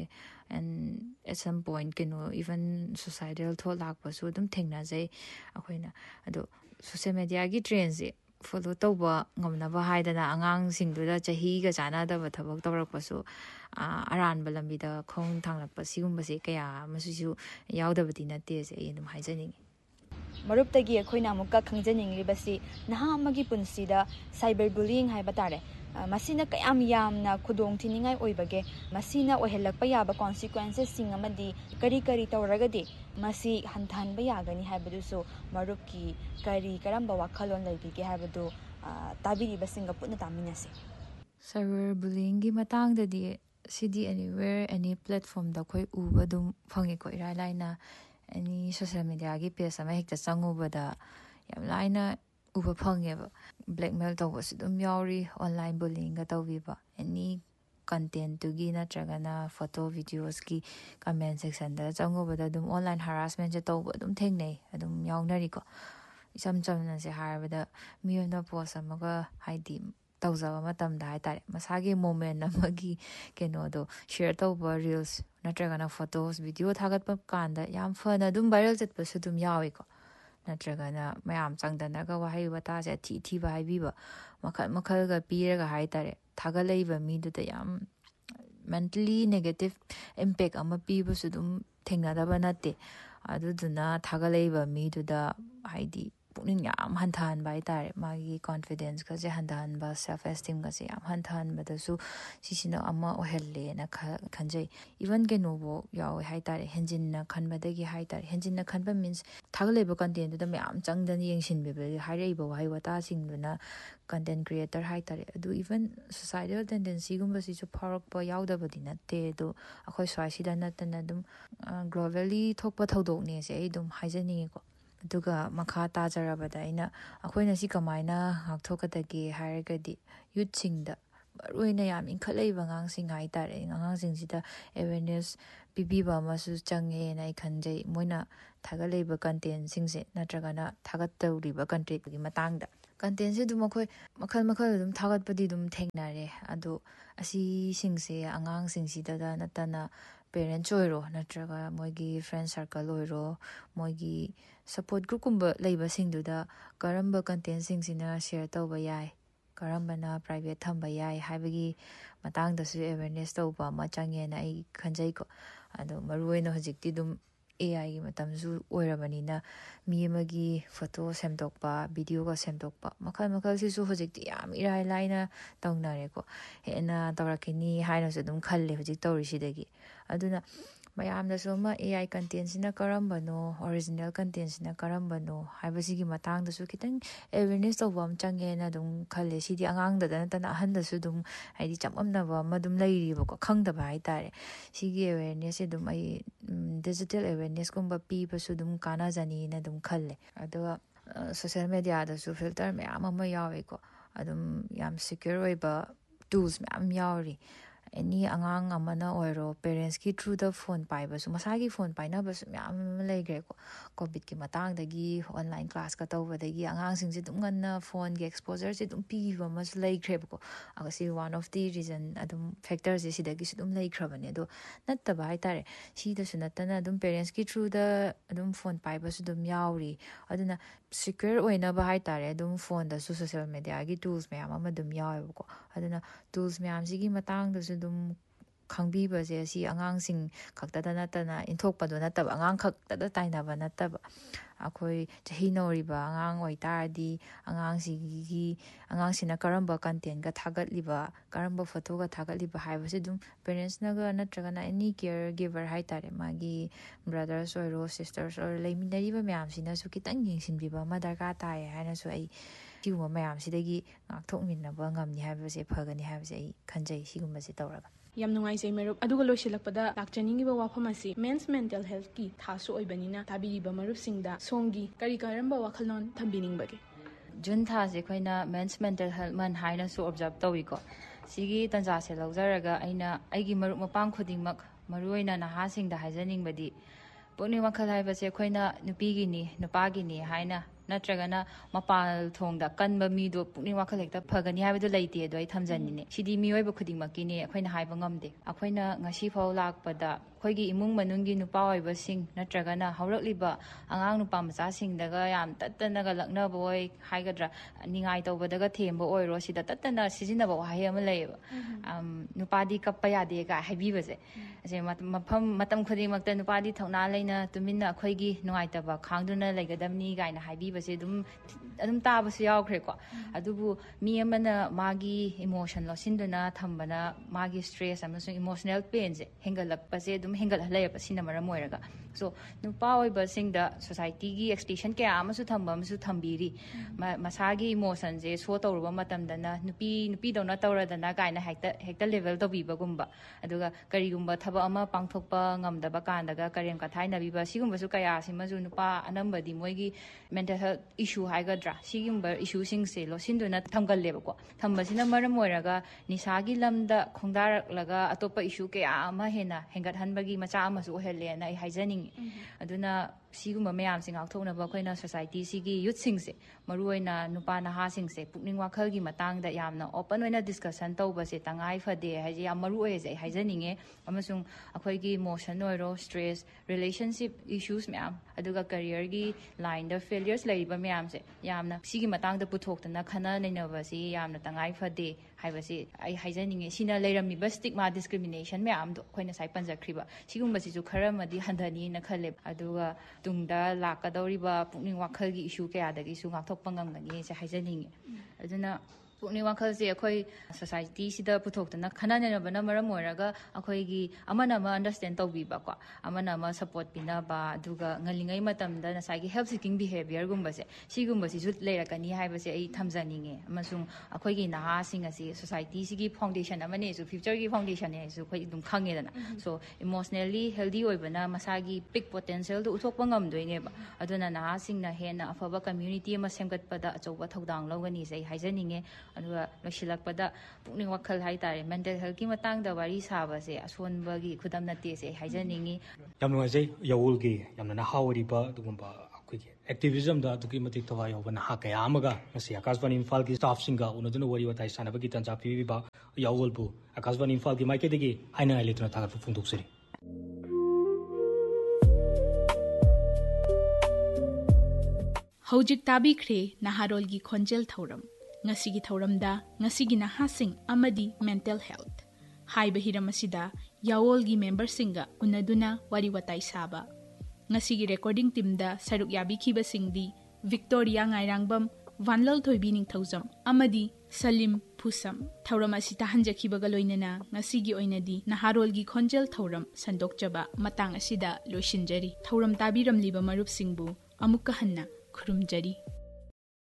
and at some point even societal thought lakpasu adum thengnajai akoina ado social media gi trends e follow tawba ngamnaba haidana angang singduda chahi ga jana da thabak tawrakpasu aran balambida khong thanglakpa sigumbase kaya masusu yaudabadi natte se adum haijaningi ꯃꯔꯨꯞꯇꯒꯤ ꯑꯩꯈꯣꯏꯅ ꯑꯃꯨꯛꯀ ꯈꯪꯖꯅꯤꯡꯂꯤꯕꯁꯤ ꯅꯍꯥ ꯑꯃꯒꯤ ꯄꯨꯟꯁꯤꯗ cyber bullying ꯍꯥꯏꯕ ꯇꯥꯔꯦ ꯃꯁꯤꯅ ꯀꯌꯥꯝ ꯌꯥꯝꯅ ꯈꯨꯗꯣꯡꯊꯤꯅꯤꯡꯉꯥꯏ ꯑꯣꯏꯕꯒꯦ ꯃꯁꯤꯅ ꯑꯣꯏꯍꯜꯂꯛꯄ ꯌꯥꯕ ꯀꯣꯟꯁꯤꯀ꯭ꯋꯦꯟꯁꯦꯁꯁꯤꯡ ꯑꯃꯗꯤ ꯀꯔꯤ ꯀꯔꯤ ꯇꯧꯔꯒꯗꯤ ꯃꯁꯤ ꯍꯟꯊꯍꯟꯕ ꯌꯥꯒꯅꯤ ꯍꯥꯏꯕꯗꯨꯁꯨ ꯃꯔꯨꯞꯀꯤ ꯀꯔꯝꯕ ꯋꯥꯈꯜꯂꯣꯟ ꯂꯩꯕꯤꯒꯦ ꯍꯥꯏꯕꯗꯨ ꯇꯥꯕꯤꯔꯤꯕꯁꯤꯡꯒ ꯄꯨꯟꯅ ꯇꯥꯃꯤꯟꯅꯁꯤ ꯁꯥꯏꯕꯔ ꯕꯨꯂꯤꯡꯒꯤ ꯃꯇꯥꯡꯗꯗꯤ ꯁꯤꯗꯤ ꯑꯦꯅꯤꯋꯦꯌꯔ ꯑꯦꯅꯤ ꯄ꯭ꯂꯦꯠꯐꯣꯝꯗ ꯑꯩꯈꯣꯏ ꯎꯕ ꯑꯗꯨꯝ ꯐꯪꯉꯦꯀꯣ ꯏꯔꯥꯏ ꯂꯥꯏꯅ ꯑꯦꯅꯤ ꯁꯣꯁꯤꯌꯦꯜ ꯃೀडिꯌꯥꯒꯤ ꯄꯦꯖ ꯑꯃ ꯍꯦꯛꯇ ꯆꯪꯉꯨꯕꯗ ꯌꯥꯝ ꯂꯥꯏꯅ ꯎꯕ ꯐꯪꯉꯦꯕ ꯕ꯭ꯂꯦꯛꯃꯦꯜ ꯇꯧꯕꯁꯨ ꯑꯗꯨꯝ ꯌꯥꯎꯔꯤ ꯑꯣꯟꯂꯥꯏꯟ ꯕꯨꯂꯤꯡꯒ ꯇꯧꯕꯤꯕ ꯑꯦꯅꯤ ꯀꯟꯇꯦꯟꯇꯨꯒꯤ ꯅꯠꯇ꯭ꯔꯒꯅ ꯐꯣꯇꯣ ꯚꯤꯗꯤꯑꯣꯁꯀꯤ ꯀꯃꯦꯟ ꯁꯦꯛꯁꯟꯗ ꯆꯪꯉꯨꯕꯗ ꯑꯗꯨꯝ ꯑꯣꯟꯂꯥꯏꯟ ꯍꯔꯥꯁꯃꯦꯟꯁꯦ ꯇꯧꯕ ꯑꯗꯨꯝ ꯊꯦꯡꯅꯩ ꯑꯗꯨꯝ ꯌꯥꯎꯅꯔꯤꯀꯣ ꯏꯆꯝ ꯆꯝꯅꯁꯦ ꯍꯥꯏꯔꯕꯗ ꯃꯤꯑꯣꯏꯅ ꯄꯣꯁ ꯑꯃꯒ ꯍꯥꯏꯗꯤ ꯇꯧꯖꯕ ꯃꯇꯝꯗ ꯍꯥꯏꯇꯥꯔꯦ ꯃꯁꯥꯒꯤ ꯃꯣꯃꯦꯟ ꯑꯃꯒꯤ ꯀꯩꯅꯣꯗꯣ ꯁꯤꯌꯔ ꯇꯧꯕ ꯔꯤꯜꯁ ꯅꯠꯇ꯭ꯔꯒꯅ ꯐꯣꯇꯣꯁ ꯚꯤꯗꯤꯑꯣ ꯊꯥꯒꯠꯄ ꯀꯥꯟꯗ ꯌꯥꯝ ꯐꯅ ꯑꯗꯨꯝ ꯚꯥꯏꯔꯦꯜ ꯆꯠꯄꯁꯨ ꯑꯗꯨꯝ ꯌꯥꯎꯏꯀꯣ ꯅꯠꯇ꯭ꯔꯒꯅ ꯃꯌꯥꯝ ꯆꯪꯗꯅꯒ ꯋꯥꯍꯩ ꯋꯥꯇꯥꯁꯦ ꯑꯊꯤ ꯑꯊꯤꯕ ꯍꯥꯏꯕꯤꯕ ꯃꯈꯜ ꯃꯈꯜꯒ ꯄꯤꯔꯒ ꯍꯥꯏꯇꯥꯔꯦ ꯊꯥꯒꯠꯂꯛꯏꯕ ꯃꯤꯗꯨꯗ ꯌꯥꯝ ꯃꯦꯟꯇꯂꯤ ꯅꯦꯒꯦꯇꯤቭ ꯏꯝꯄꯦꯛ ꯑꯃ ꯄꯤꯕꯁꯨ ꯑꯗꯨꯝ ꯊꯦꯡꯅꯗꯕ ꯅꯠꯇꯦ ꯑꯗꯨꯗꯨꯅ ꯊꯥꯒꯠꯂꯛꯏꯕ ꯃꯤꯗꯨꯗ ꯍꯥꯏꯗꯤ पुनिंग याम हंथाहनबा हाइतारे मागी कॉन्फिडेंस गसे हंथाहनबा सेल्फ एस्टीम गसे याम हंथाहनबदसु सिसिना अमा ओहेल्लेना खंजै इवन के नोबो याव हाइतारे हेंजिनना खनबदगी हाइतारे हेंजिनना खनबा मीन्स थागलेबो कंटेंट दुदा म्याम चंगदन येंसिनबेबे हाइरेबो वाहि वता सिंगदुना कंटेंट क्रिएटर हाइतारे अदु इवन सोसाइटल टेंडेंसी गुंबसिसु फरकपा यावदबदि नत्ते दो अखोय स्वाइसिदा नतना दुम ग्लोबली थोकपा थौदोकने से आई दुम हाइजनिंगेको अदुगा मखा ताजरबदा अइना अखोइना सि कमाइना हाक्थोकदगे हाइरगदि यूथ सिंगदा ꯃꯔꯨꯑꯣꯏꯅ ꯌꯥꯝ ꯏꯟꯈꯠꯂꯛꯏꯕ ꯑꯉꯥꯡꯁꯤꯡ ꯍꯥꯏꯇꯥꯔꯦ ꯑꯉꯥꯡꯁꯤꯡꯁꯤꯗ ꯑꯦꯋꯦꯔꯅꯦꯁ ꯄꯤꯕꯤꯕ ꯑꯃꯁꯨ ꯆꯪꯉꯦꯅ ꯑꯩ ꯈꯟꯖꯩ ꯃꯣꯏꯅ ꯊꯥꯒꯠꯂꯛꯏꯕ ꯀꯟꯇꯦꯟꯁꯤꯡꯁꯦ ꯅꯠꯇ꯭ꯔꯒꯅ ꯊꯥꯒꯠꯇꯧꯔꯤꯕ ꯀꯟꯇꯦꯟꯠꯒꯤ ꯃꯇꯥꯡꯗ ꯀꯟꯇꯦꯟꯁꯦ ꯑꯗꯨꯝ ꯑꯩꯈꯣꯏ ꯃꯈꯜ ꯃꯈꯜ ꯑꯗꯨꯝ ꯊꯥꯒꯠꯄꯗꯤ ꯑꯗꯨꯝ ꯊꯦꯡꯅꯔꯦ ꯑꯗꯣ ꯑꯁꯤꯁꯤꯡꯁꯦ ꯑꯉꯥꯡꯁꯤꯡꯁꯤꯗ ꯅꯠꯇꯅ ꯄꯦꯔꯦꯟꯁ ꯑꯣꯏꯔꯣ ꯅꯠꯇ꯭ꯔꯒ ꯃꯣꯏꯒꯤ ꯐ꯭ꯔꯦꯟ ꯁꯔꯀꯜ ꯑꯣꯏꯔꯣ ꯃꯣꯏꯒꯤ ꯁꯞꯄꯣꯔꯠ ꯒ꯭ꯔꯨꯞꯀꯨꯝꯕ ꯂꯩꯕꯁꯤꯡꯗꯨꯗ ꯀꯔꯝꯕ ꯀꯟꯇꯦꯟꯁꯤꯡꯁꯤꯅ ꯁꯦꯌꯔ ꯇꯧꯕ ꯌꯥꯏ ꯀꯔꯝꯕꯅ ꯄ꯭ꯔꯥꯏꯚꯦꯠ ꯊꯝꯕ ꯌꯥꯏ ꯍꯥꯏꯕꯒꯤ ꯃꯇꯥꯡꯗꯁꯨ ꯑꯦꯋꯦꯔꯅꯦꯁ ꯇꯧꯕ ꯑꯃ ꯆꯪꯉꯦꯅ ꯑꯩ ꯈꯟꯖꯩꯀꯣ ꯑꯗꯣ ꯃꯔꯨꯑꯣꯏꯅ ꯍꯧꯖꯤꯛꯇꯤ ꯑꯗꯨꯝ AIꯒꯤ ꯃꯇꯝꯁꯨ ꯑꯣꯏꯔꯕꯅꯤꯅ ꯃꯤ ꯑꯃꯒꯤ ꯐꯣꯇꯣ ꯁꯦꯝꯗꯣꯛꯄ ꯚꯤꯗꯤꯑꯣꯒ ꯁꯦꯝꯗꯣꯛꯄ ꯃꯈꯜ ꯃꯈꯜꯁꯤꯁꯨ ꯍꯧꯖꯤꯛꯇꯤ ꯌꯥꯝ ꯏꯔꯥꯏ ꯂꯥꯏꯅ ꯇꯧꯅꯔꯦꯀꯣ ꯍꯦꯟꯅ ꯇꯧꯔꯛꯈꯤꯅꯤ ꯍꯥꯏꯅꯁꯨ ꯑꯗꯨꯝ ꯈꯜꯂꯦ ꯍꯧꯖꯤꯛ ꯇꯧꯔꯤꯁꯤꯗꯒꯤ ꯑꯗꯨꯅ ꯃꯌꯥꯝꯗꯁꯨ ꯑꯃ AI ꯀꯟꯇꯦꯟꯁꯤꯅ ꯀꯔꯝꯕꯅꯣ ꯑꯣꯔꯤꯖꯤꯅꯦꯜ ꯀꯟꯇꯦꯟꯁꯤꯅ ꯀꯔꯝꯕꯅꯣ ꯍꯥꯏꯕꯁꯤꯒꯤ ꯃꯇꯥꯡꯗꯁꯨ ꯈꯤꯇꯪ ꯑꯦꯋꯦꯔꯅꯦꯁ ꯇꯧꯕ ꯑꯃ ꯆꯪꯉꯦꯅ ꯑꯗꯨꯝ ꯈꯜꯂꯦ ꯁꯤꯗꯤ ꯑꯉꯥꯡꯗꯗ ꯅꯠꯇꯅ ꯑꯍꯟꯗꯁꯨ ꯑꯗꯨꯝ ꯍꯥꯏꯗꯤ ꯆꯃꯝꯅꯕ ꯑꯃ ꯑꯗꯨꯝ ꯂꯩꯔꯤꯕꯀꯣ ꯈꯪꯗꯕ ꯍꯥꯏꯇꯥꯔꯦ ꯁꯤꯒꯤ ꯑꯦꯋꯦꯔꯅꯦꯁꯁꯦ ꯑꯗꯨꯝ ꯑꯩ ꯗꯤꯖꯤꯇꯦꯜ ꯑꯦꯋꯦꯔꯅꯦꯁꯀꯨꯝꯕ ꯄꯤꯕꯁꯨ ꯑꯗꯨꯝ ꯀꯥꯟꯅꯖꯅꯤꯅ ꯑꯗꯨꯝ ꯈꯜꯂꯦ ꯑꯗꯨꯒ ꯁꯣꯁꯤꯌꯦꯜ ꯃꯦꯗꯤꯌꯥꯗꯁꯨ ꯐꯤꯜꯇꯔ ꯃꯌꯥꯝ ꯑꯃ ꯌꯥꯎꯋꯦꯀꯣ ꯑꯗꯨꯝ ꯌꯥꯝ ꯁꯦꯀ꯭ꯌꯨꯔ ꯑꯣꯏꯕ ꯇꯨꯜꯁ ꯃꯌꯥꯝ ꯌꯥꯎꯔꯤ ꯑꯦꯅꯤ ꯑꯉꯥꯡ ꯑꯃꯅ ꯑꯣꯏꯔꯣ ꯄꯦꯔꯦꯟꯁꯀꯤ ꯊ꯭ꯔꯨꯗ ꯐꯣꯟ ꯄꯥꯏꯕꯁꯨ ꯃꯁꯥꯒꯤ ꯐꯣꯟ ꯄꯥꯏꯅꯕꯁꯨ ꯃꯌꯥꯝ ꯑꯃ ꯂꯩꯈ꯭ꯔꯦꯀꯣ ꯀꯣꯚꯤꯗꯀꯤ ꯃꯇꯥꯡꯗꯒꯤ ꯑꯣꯟꯂꯥꯏꯟ ꯀ꯭ꯂꯥꯁꯀ ꯇꯧꯕꯗꯒꯤ ꯑꯉꯥꯡꯁꯤꯡꯁꯦ ꯑꯗꯨꯝ ꯉꯟꯅ ꯐꯣꯟꯒꯤ ꯑꯦꯛꯁꯄꯣꯖꯔꯁꯦ ꯑꯗꯨꯝ ꯄꯤꯕ ꯑꯃꯁꯨ ꯂꯩꯈ꯭ꯔꯦꯕꯀꯣ ꯁꯤ ꯋꯥꯟ ꯑꯣꯐ ꯗꯤ ꯔꯤꯖꯟ ꯑꯗꯨꯝ ꯐꯦꯛꯇꯔꯁꯦ ꯁꯤꯗꯒꯤꯁꯨ ꯑꯗꯨꯝ ꯂꯩꯈ꯭ꯔꯕꯅꯦ ꯑꯗꯣ ꯅꯠꯇꯕ ꯍꯥꯏꯇꯥꯔꯦ ꯁꯤꯗꯁꯨ ꯅꯠꯇꯅ ꯑꯗꯨꯝ ꯄꯦꯔꯦꯟꯁꯀꯤ ꯊ꯭ꯔꯨꯗ ꯑꯗꯨꯝ ꯐꯣꯟ ꯄꯥꯏꯕꯁꯨ ꯑꯗꯨം ꯌꯥꯎꯔꯤ ꯑꯗꯨꯅ ꯁꯤꯀ꯭ꯌꯨꯔ ꯑꯣꯏꯅꯕ ꯍꯥꯏꯇꯥꯔꯦ ꯑꯗꯨꯝ ꯐꯣꯟꯗꯁꯨ ꯁꯣꯁꯤꯌꯦꯜ ꯃꯦꯗꯤꯌꯥꯒꯤ ꯇꯨꯜꯁ ꯃꯌꯥꯝ ꯑꯃ ꯑꯗꯨꯝ ꯌꯥꯎꯋꯦꯕꯀꯣ ꯑꯗꯨꯅ ꯇꯨꯜꯁ ꯃꯌꯥꯝꯁꯤꯒꯤ ꯃꯇꯥꯡꯗꯁꯨ ꯑꯗꯨꯝ ꯈꯪꯕꯤꯕꯁꯦ ꯑꯁꯤ ꯑꯉꯥꯡꯁꯤꯡ ꯈꯛꯇꯗ ꯅꯠꯇꯅ ꯏꯟꯊꯣꯛꯄꯗꯣ ꯅꯠꯇꯕ ꯑꯉꯥꯡ ꯈꯛꯇꯗ ꯇꯥꯏꯅꯕ ꯅꯠꯇꯕ ꯑꯩꯈꯣꯏ ꯆꯍꯤ ꯅꯧꯔꯤꯕ ꯑꯉꯥꯡ ꯑꯣꯏꯇꯥꯔꯗꯤ ꯑꯉꯥꯡꯁꯤꯅ ꯀꯔꯝꯕ ꯀꯟꯇꯦꯟꯒ ꯊꯥꯒꯠꯂꯤꯕ ꯀꯔꯝꯕ ꯐꯣꯇꯣꯒ ꯊꯥꯒꯠꯂꯤꯕ ꯍꯥꯏꯕꯁꯦ ꯑꯗꯨꯝ ꯄꯦꯔꯦꯟꯁꯅꯒ ꯅꯠꯇ꯭ꯔꯒꯅ ꯑꯦꯅꯤ ꯀꯤꯌꯔ ꯒꯤቨꯔ ꯍꯥꯏꯇꯥꯔꯦ ꯃꯥꯒꯤ ꯕ꯭ꯔꯗꯔꯁ ꯑꯣꯏꯔꯣ ꯁꯤꯁꯇꯔꯁ ꯑꯣꯏꯔꯣ ꯂꯩꯃꯤꯟꯅꯔꯤꯕ ꯃꯌꯥꯝꯁꯤꯅꯁꯨ ꯈꯤꯇꯪ ꯌꯦꯡꯁꯤꯟꯕꯤꯕ ꯑꯃ ꯗꯔꯀꯥꯔ ꯇꯥꯏ ꯍꯥꯏꯅꯁꯨ ꯑꯩ ꯁꯤꯒꯨꯝꯕ ꯃꯌꯥꯝꯁꯤꯗꯒꯤ ꯉꯥꯛꯊꯣꯛꯃꯤꯟꯅꯕ ꯉꯝꯅꯤ ꯍꯥꯏꯕꯁꯦ ꯐꯒꯅꯤ ꯍꯥꯏꯕꯁꯦ ꯑꯩ ꯈꯟꯖꯩ ꯁꯤꯒꯨꯝꯕꯁꯦ ꯇꯧꯔꯒ ꯌꯥꯝ ꯅꯨꯡꯉꯥꯏꯖꯩ ꯃꯔꯨꯞ ꯑꯗꯨꯒ ꯂꯣꯏꯁꯤꯜꯂꯛꯄꯗ ꯂꯥꯛꯆꯅꯤꯡꯉꯤꯕ ꯋꯥꯐꯝ ꯑꯁꯤ ꯃꯦꯟꯁ ꯃꯦꯟꯇꯦꯜ ꯍꯦꯜꯊꯀꯤ ꯊꯥꯁꯨ ꯑꯣꯏꯕꯅꯤꯅ ꯇꯥꯕꯤꯔꯤꯕ ꯃꯔꯨꯞꯁꯤꯡꯗ ꯁꯣꯝꯒꯤ ꯀꯔꯝꯕ ꯋꯥꯈꯜꯂꯣꯟ ꯊꯝꯕꯤꯅꯤꯡꯕꯒꯦ ꯖꯨꯟ ꯊꯥꯁꯦ ꯑꯩꯈꯣꯏꯅ ꯃꯦꯟꯁ ꯃꯦꯟꯇꯦꯜ ꯍꯦꯜꯊ ꯃꯟ ꯍꯥꯏꯅꯁꯨ ꯑꯣꯕꯖꯔꯞ ꯇꯧꯏꯀꯣ ꯁꯤꯒꯤ ꯇꯥꯟꯖꯥꯁꯦ ꯂꯧꯖꯔꯒ ꯑꯩꯅ ꯑꯩꯒꯤ ꯃꯔꯨꯞ ꯃꯄꯥꯡ ꯈꯨꯗꯤꯡꯃꯛ ꯃꯔꯨꯑꯣꯏꯅ ꯅꯍꯥꯁꯤꯡꯗ ꯍꯥꯏꯖꯅꯤꯡꯕꯗꯤ ꯄꯨꯛꯅꯤꯡ ꯋꯥꯈꯜ ꯍꯥꯏꯕꯁꯦ ꯑꯩꯈꯣꯏꯅ ꯅꯨꯄꯤꯒꯤꯅꯤ ꯅꯨꯄꯥꯒꯤꯅꯤ ꯍꯥꯏꯅ ꯅꯠꯇ꯭ꯔꯒꯅ ꯃꯄꯥꯟ ꯊꯣꯡꯗ ꯀꯟꯕ ꯃꯤꯗꯣ ꯄꯨꯛꯅꯤꯡ ꯋꯥꯈꯜ ꯍꯦꯛꯇ ꯐꯒꯅꯤ ꯍꯥꯏꯕꯗꯣ ꯂꯩꯇꯦ ꯑꯗꯣ ꯑꯩ ꯊꯝꯖꯅꯤꯡꯉꯦ ꯁꯤꯗꯤ ꯃꯤꯑꯣꯏꯕ ꯈꯨꯗꯤꯡꯃꯛꯀꯤꯅꯤ ꯑꯩꯈꯣꯏꯅ ꯍꯥꯏꯕ ꯉꯝꯗꯦ ꯑꯩꯈꯣꯏꯅ ꯉꯁꯤꯐꯥꯎ ꯂꯥꯛꯄꯗ ꯑꯩꯈꯣꯏꯒꯤ ꯏꯃꯨꯡ ꯃꯅꯨꯡꯒꯤ ꯅꯨꯄꯥ ꯑꯣꯏꯕꯁꯤꯡ ꯅꯠꯇ꯭ꯔꯒꯅ ꯍꯧꯔꯛꯂꯤꯕ ꯑꯉꯥꯡ ꯅꯨꯄꯥ ꯃꯆꯥꯁꯤꯡꯗꯒ ꯌꯥꯝ ꯇꯠꯇꯅꯒ ꯂꯛꯅꯕ ꯑꯣꯏ ꯍꯥꯏꯒꯗ꯭ꯔꯥ ꯅꯤꯡꯉꯥꯏ ꯇꯧꯕꯗꯒ ꯊꯦꯝꯕ ꯑꯣꯏꯔꯣ ꯁꯤꯗ ꯇꯠꯇꯅ ꯁꯤꯖꯤꯟꯅꯕ ꯋꯥꯍꯩ ꯑꯃ ꯂꯩꯌꯦꯕ ꯅꯨꯄꯥꯗꯤ ꯀꯞꯄ ꯌꯥꯗꯦꯒ ꯍꯥꯏꯕꯤꯕꯁꯦ ꯑꯁꯤ ꯃꯇꯝ ꯈꯨꯗꯤꯡꯃꯛꯇ ꯅꯨꯄꯥꯗꯤ ꯊꯧꯅꯥ ꯂꯩꯅ ꯇꯨꯃꯤꯟꯅ ꯑꯩꯈꯣꯏꯒꯤ ꯅꯨꯡꯉꯥꯏꯇꯕ ꯈꯥꯡꯗꯨꯅ ꯂꯩꯒꯗꯕꯅꯤ ꯀꯥꯏꯅ ꯍꯥꯏꯕꯤꯕꯁꯦ ꯑꯗꯨꯝ ꯇꯥꯕꯁꯨ ꯌꯥꯎꯈ꯭ꯔꯦꯀꯣ ꯑꯗꯨꯕు ꯃꯤ ꯑꯃꯅ ꯃꯥꯒꯤ ꯏꯃꯣꯁꯟ ꯂꯧꯁꯤꯟꯗꯨꯅ ꯊꯝꯕꯅ ꯃꯥꯒꯤ ꯁ꯭ꯇ꯭ꯔꯦꯁ ꯑꯃꯁꯨꯡ ꯏꯃꯣꯁꯅꯦꯜ ꯄꯦꯟꯁꯦ ꯍꯦꯟꯒꯠꯂꯛꯄꯁꯦ ꯑꯗꯨꯝ ꯍꯦꯟꯒꯠꯍꯜꯂꯛꯑꯦꯕ ꯁꯤꯅ ꯃꯔꯝ ꯑꯣꯏꯔꯒ ꯁꯣ ꯅꯨꯄꯥ ꯑꯣꯏꯕꯁꯤꯡꯗ ꯁꯣꯁꯥꯏꯇꯤꯒꯤ ꯑꯦꯛꯁꯄꯦꯛꯇꯦꯁꯟ ꯀꯌా ꯑꯃꯁꯨ ꯊꯝꯕ ꯑꯃꯁꯨ ꯊꯝꯕꯤꯔꯤ ꯃꯁꯥꯒꯤ ꯏꯃꯣꯁꯟꯁꯦ ꯁꯣ ꯇꯧꯔꯨꯕ ꯃꯇꯝꯗꯅ ꯅꯨꯄꯤꯗꯧꯅ ꯇꯧꯔꯗꯅ ꯀꯥꯏꯅ ꯍꯦꯛꯇ ꯂꯦꯚꯦꯜ ꯇꯧꯕꯤꯕꯒꯨꯝꯕ ꯑꯗꯨꯒ ꯀꯔꯤꯒꯨꯝꯕ ꯊꯕꯛ ꯑꯃ ꯄꯥꯡꯊꯣꯛꯄ ꯉꯝꯗꯕ ꯀꯥꯟꯗꯒ ꯀꯔꯦꯝ ꯀꯊꯥꯏꯅꯕꯤꯕ ꯁꯤꯒꯨꯝꯕꯁꯨ ꯀꯌꯥꯁꯤꯃꯁꯨ ꯅꯨꯄꯥ ꯑꯅꯝꯕꯗꯤ ꯃꯣꯏꯒꯤ ꯃꯦꯟꯇꯦꯜ ꯍꯦꯜꯊ ꯏꯁꯨ ꯍꯥꯏꯒꯗ꯭ꯔꯥ ꯁꯤꯒꯨꯝꯕ ꯏꯁꯨꯁꯤꯡꯁꯦ ꯂꯣꯠꯁꯤꯟꯗꯨꯅ ꯊꯝꯒꯜꯂꯦꯕꯀꯣ ꯊꯝꯕꯁꯤꯅ ꯃꯔꯝ ꯑꯣꯏꯔꯒ ꯅꯤꯁꯥꯒꯤ ꯂꯝꯗ ꯈꯣꯡꯗꯥꯔꯛꯂꯒ ꯑꯇꯣꯞꯄ ꯏꯁꯨ ꯀꯌా ꯑꯃ ꯍꯦꯟꯅ ꯍꯦꯟꯒꯠꯍꯟꯕꯒꯤ ꯃꯆꯥꯛ ꯑꯃꯁꯨ ꯑꯣꯏꯍꯜꯂꯦꯅ ꯑꯩ ꯍꯥꯏꯖꯅꯤꯡꯉꯤ ꯑꯗꯨꯅ ꯁꯤꯒꯨꯝꯕ ꯃꯌꯥꯝꯁꯦ ꯉꯥꯛꯊꯣꯛꯅꯕ ꯑꯩꯈꯣꯏꯅ ꯁꯣꯁꯥꯏꯇꯤꯁꯤꯒꯤ ꯌꯨꯠꯁꯤꯡꯁꯦ ꯃꯔꯨꯑꯣꯏꯅ ꯅꯨꯄꯥ ꯅꯍꯥꯁꯤꯡꯁꯦ ꯄꯨꯛꯅꯤꯡ ꯋꯥꯈꯜꯒꯤ ꯃꯇꯥꯡꯗ ꯌꯥꯝꯅ ꯑꯣꯄꯟ ꯑꯣꯏꯅ ꯗꯤꯁꯀꯁꯟ ꯇꯧꯕꯁꯦ ꯇꯉꯥꯏ ꯐꯗꯦ ꯍꯥꯏꯁꯦ ꯌꯥꯝ ꯃꯔꯨ ꯑꯣꯏꯌꯦꯁꯦ ꯑꯩ ꯍꯥꯏꯖꯅꯤꯡꯉꯦ ꯑꯃꯁꯨꯡ ꯑꯩꯈꯣꯏꯒꯤ ꯏꯃꯣꯁꯟ ꯑꯣꯏꯔꯣ ꯁ꯭ꯇ꯭ꯔꯦꯁ ꯔꯤꯂꯦꯁꯟꯁꯤꯞ ꯏꯁꯨꯁ ꯃꯌꯥꯝ ꯑꯗꯨꯒ ꯀꯔꯤꯌꯔꯒꯤ ꯂꯥꯏꯟꯗ ꯐꯦꯂꯤꯌꯔꯁ ꯂꯩꯔꯤꯕ ꯃꯌꯥꯝꯁꯦ ꯌꯥꯝꯅ ꯁꯤꯒꯤ ꯃꯇꯥꯡꯗ ꯄꯨꯊꯣꯛꯇꯅ ꯈꯟꯅ ꯅꯩꯅꯕꯁꯤ ꯌꯥꯝꯅ ꯇꯉꯥꯏ ꯐꯗꯦ ꯍꯥꯏꯕꯁꯤ ꯑꯩ ꯍꯥꯏꯖꯅꯤꯡꯉꯦ ꯁꯤꯅ ꯂꯩꯔꯝꯃꯤꯕ ꯁ꯭ꯇꯤꯛꯃꯥ ꯗꯤꯁꯀ꯭ꯔꯤꯃꯤꯅꯦꯁꯟ ꯃꯌꯥꯝꯗꯣ ꯑꯩꯈꯣꯏꯅ ꯉꯁꯥꯏ ꯄꯟꯖꯈ꯭ꯔꯤꯕ ꯁꯤꯒꯨꯝꯕꯁꯤꯁꯨ ꯈꯔ ꯑꯃꯗꯤ ꯍꯟꯊꯅꯤꯅ ꯈꯜꯂꯦ ꯑꯗꯨꯒ ꯇꯨꯡꯗ ꯂꯥꯛꯀꯗꯧꯔꯤꯕ ꯄꯨꯛꯅꯤꯡ ꯋꯥꯈꯜꯒꯤ ꯏꯁꯨ ꯀꯌꯥꯗꯒꯤꯁꯨ ꯉꯥꯛꯊꯣꯛꯄ ꯉꯝꯒꯅꯤꯁꯦ ꯍꯥꯏꯖꯅꯤꯡꯉꯦ ꯑꯗꯨꯅ ꯄꯨꯛꯅꯤꯡ ꯋꯥꯈꯜꯁꯦ ꯑꯩꯈꯣꯏ ꯁꯣꯁꯥꯏꯇꯤꯁꯤꯗ ꯄꯨꯊꯣꯛꯇꯅ ꯈꯟꯅ ꯅꯩꯅꯕꯅ ꯃꯔꯝ ꯑꯣꯏꯔꯒ ꯑꯩꯈꯣꯏꯒꯤ ꯑꯃꯅ ꯑꯃ ꯑꯟꯗꯔꯁꯇꯦꯟ ꯇꯧꯕꯤꯕꯀꯣ ꯑꯃꯅ ꯑꯃ ꯁꯞꯄꯣꯔꯠ ꯄꯤꯅꯕ ꯑꯗꯨꯒ ꯉꯜꯂꯤꯉꯩ ꯃꯇꯝꯗ ꯉꯁꯥꯏꯒꯤ ꯍꯦꯜꯞ ꯁꯤꯀꯤꯡ ꯕꯤꯍꯦꯕꯤꯌꯔꯒꯨꯝꯕꯁꯦ ꯁꯤꯒꯨꯝꯕꯁꯤꯁꯨ ꯂꯩꯔꯛꯀꯅꯤ ꯍꯥꯏꯕꯁꯦ ꯑꯩ ꯊꯝꯖꯅꯤꯡꯉꯦ ꯑꯃꯁꯨꯡ ꯑꯩꯈꯣꯏꯒꯤ ꯅꯍꯥꯁꯤꯡ ꯑꯁꯤ ꯁꯣꯁꯥꯏꯇꯤꯁꯤꯒꯤ ꯐꯥꯎꯟꯗꯦꯁꯟ ꯑꯃꯅꯦꯁꯨ ꯐ꯭ꯌꯨꯆꯔꯒꯤ ꯐꯥꯎꯟꯗꯦꯁꯟꯅꯦꯁꯨ ꯑꯩꯈꯣꯏ ꯑꯗꯨꯝ ꯈꯪꯉꯦꯗꯅ ꯁꯣ ꯏꯃꯣꯁꯅꯦꯜꯂꯤ ꯍꯦꯜꯗꯤ ꯑꯣꯏꯕꯅ ꯃꯁꯥꯒꯤ ꯄꯤꯛ ꯄꯣꯇꯦꯟꯁꯤꯌꯦꯜꯗꯣ ꯎꯠꯊꯣꯛꯄ ꯉꯝꯗꯣꯏꯅꯦꯕ ꯑꯗꯨꯅ ꯅꯍꯥꯁꯤꯡꯅ ꯍꯦꯟꯅ ꯑꯐꯕ ꯀꯝꯃ꯭ꯌꯨꯅꯤꯇꯤ ꯑꯃ ꯁꯦꯝꯒꯠꯄꯗ ꯑꯆꯧꯕ ꯊꯧꯗꯥꯡ ꯂꯧꯒꯅꯤꯁꯦ ꯑꯩ ꯍꯥꯏꯖꯅꯤꯡꯉꯦ ꯑꯗꯨꯒ ꯂꯣꯏꯁꯤꯜꯂꯛꯄꯗ ꯄꯨꯛꯅꯤꯡ ꯋꯥꯈꯜ ꯍꯥꯏꯇꯥꯔꯦ ꯃꯦꯟꯇꯦꯜ ꯍꯦꯜꯊꯀꯤ ꯃꯇꯥꯡꯗ ꯋꯥꯔꯤ ꯁꯥꯕꯁꯦ ꯑꯁꯣꯟꯕꯒꯤ ꯈꯨꯗꯝ ꯅꯠꯇꯦꯁꯦ ꯑꯩ ꯍꯥꯏꯖꯅꯤꯡꯉꯤ ꯌꯥꯝ ꯅꯨꯡꯉꯥꯏꯖꯩ ꯌꯥꯋꯣꯜꯒꯤ ꯌꯥꯝꯅ ꯅꯍꯥ ꯑꯣꯏꯔꯤꯕ ꯑꯗꯨꯒꯨꯝꯕ ꯑꯩꯈꯣꯏꯒꯤ ꯑꯦꯛꯇꯤꯚꯤꯖꯝꯗ ꯑꯗꯨꯛꯀꯤ ꯃꯇꯤꯛ ꯊꯋꯥꯏ ꯌꯥꯎꯕ ꯅꯍꯥ ꯀꯌꯥ ꯑꯃꯒ ꯉꯁꯤ ꯑꯀꯥꯁꯕꯥꯅꯤ ꯏꯝꯐꯥꯜꯒꯤ ꯁ꯭ꯇꯥꯐꯁꯤꯡꯒ ꯎꯅꯗꯨꯅ ꯋꯥꯔꯤ ꯋꯥꯇꯥꯏ ꯁꯥꯟꯅꯕꯒꯤ ꯇꯥꯟꯖꯥ ꯄꯤꯕꯤꯕ ꯌꯥꯋꯣꯜꯕꯨ ꯑꯀꯥꯁꯕꯥꯅꯤ ꯏꯝꯐꯥꯜꯒꯤ ꯃꯥꯏꯀꯩꯗꯒꯤ ꯍꯥꯏꯅꯤꯡꯉꯥꯏ ꯂꯩꯇꯅ ꯊꯥꯒꯠꯄ ꯐꯣꯡꯗꯣꯛꯆꯔꯤ ꯍꯧꯖꯤꯛ ꯇꯥꯕꯤꯈ꯭ꯔꯦ ꯅꯍꯥꯔꯣꯜꯒꯤ ꯈꯣꯟꯖꯦꯜ ꯊꯧꯔꯝ ꯉꯁꯤꯒꯤ ꯊꯧꯔꯝꯗ ꯉꯁꯤꯒꯤ ꯅꯍꯥꯁꯤꯡ ꯑꯃꯗꯤ ꯃꯦꯟꯇꯦꯜ ꯍꯦꯜꯊ ꯍꯥꯏꯕ ꯍꯤꯔꯝ ꯑꯁꯤꯗ ꯌꯥꯋꯣꯜꯒꯤ ꯃꯦꯝꯕꯔꯁꯤꯡꯒ ꯎꯅꯗꯨꯅ ꯋꯥꯔꯤ ꯋꯥꯇꯥꯏ ꯁꯥꯕ ꯉꯁꯤꯒꯤ ꯔꯦꯀꯣꯔꯗꯤꯡ ꯇꯤꯝꯗ ꯁꯔꯨꯛ ꯌꯥꯕꯤꯈꯤꯕꯁꯤꯡꯗꯤ ꯚꯤꯛꯇꯣꯔꯤꯌꯥ ꯉꯥꯏꯔꯥꯡꯕꯝ ꯋꯥꯟꯂꯜ ꯊꯣꯏꯕꯤ ꯅꯤꯡꯊꯧꯖꯝ ꯑꯃꯗꯤ ꯁꯂꯤꯝ ꯐꯨꯁꯝ ꯊꯧꯔꯝ ꯑꯁꯤ ꯇꯥꯍꯟꯖꯈꯤꯕꯒ ꯂꯣꯏꯅꯅ ꯉꯁꯤꯒꯤ ꯑꯣꯏꯅꯗꯤ ꯅꯍꯥꯔꯣꯜꯒꯤ ꯈꯣꯟꯖꯦꯜ ꯊꯧꯔꯝ ꯁꯟꯗꯣꯛꯆꯕ ꯃꯇꯥꯡ ꯑꯁꯤꯗ ꯂꯣꯏꯁꯤꯟꯖꯔꯤ ꯊꯧꯔꯝ ꯇꯥꯕꯤꯔꯝꯂꯤꯕ ꯃꯔꯨꯞꯁꯤꯡꯕꯨ ꯑꯃꯨꯛꯀ ꯍꯟꯅ ꯈꯨꯔꯨꯝꯖꯔꯤ